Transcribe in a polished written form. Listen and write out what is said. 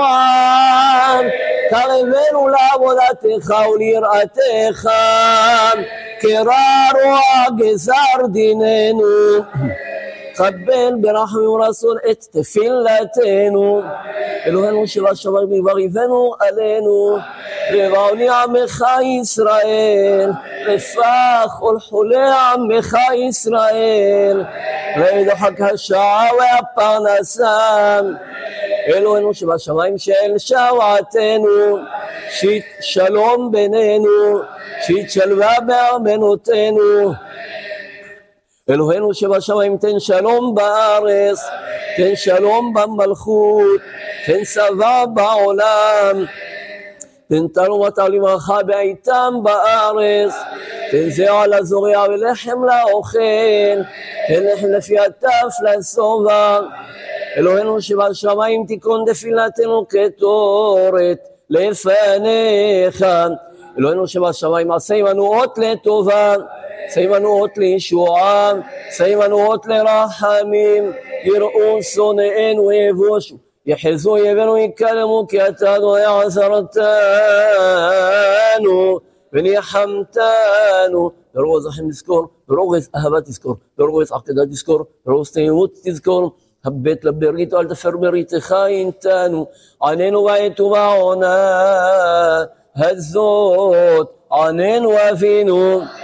עם, קרבנו לעבודתך וליראתך, קרא רוע גזר דיננו, קבל ברחמים ורסון את תפילתנו, אלוהינו שבשמיים יברכנו עלינו, לבעוני עמך ישראל, לפח כל חולי עמך ישראל, וידחק השעה והפרנסה, אלוהינו שבשמיים של שוועתנו, שית שלום בינינו, שית שלווה בארמנותינו, אלוהינו שבשמיים תן שלום בארץ, תן שלום במלכות, תן צבא בעולם, תן תרומת למרחה בעיתם בארץ, תן זרע לזורע ולחם לאוכל, תן לחם לפי הטף לשובע, אלוהינו שבשמיים תיקון תפילתנו כתורת לפניך, אלוהינו שבשמיים עשה עמנו אות לטובה, עשה עמנו אות לישועה, עשה עמנו אות לרחמים, יראו שונאינו יבושו, יחזו אויבינו יקלמו, כי אתה אדוני עזרתנו וניחמתנו. ברוגז רחם תזכור, ברוגז אהבה תזכור, ברוגז עקדה תזכור, ברוגז תמימות תזכור, הבט לברית ואל תפר בריתך אינתנו, עננו בעת ובעונה הזאת, עננו אבינו.